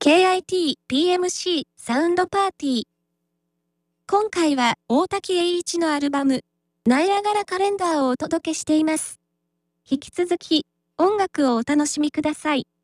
KIT PMC サウンドパーティー。今回は大滝栄一のアルバム、ナイアガラカレンダーをお届けしています。引き続き音楽をお楽しみください。